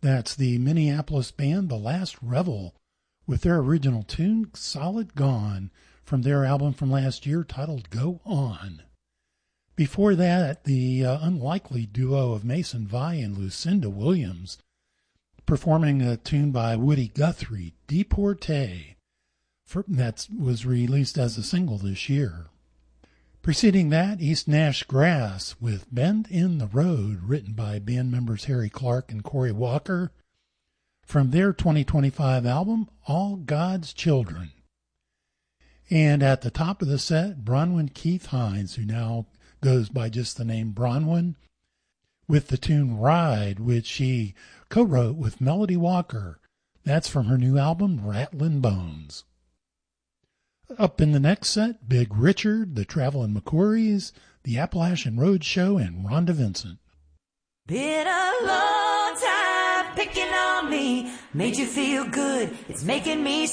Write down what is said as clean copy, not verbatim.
That's the Minneapolis band The Last Revel with their original tune, Solid Gone, from their album from last year titled Go On. Before that, the unlikely duo of Mason Vi and Lucinda Williams performing a tune by Woody Guthrie, Deportee, that was released as a single this year. Preceding that, East Nash Grass with Bend in the Road, written by band members Harry Clark and Corey Walker, from their 2025 album, All God's Children. And at the top of the set, Bronwyn Keith Hines, who now goes by just the name Bronwyn, with the tune Ride, which she co-wrote with Melody Walker. That's from her new album, Rattlin' Bones. Up in the next set, Big Richard, the Travelin' McCourys, the Appalachian Road Show, and Rhonda Vincent. Been a long time picking on me, made you feel good, it's making me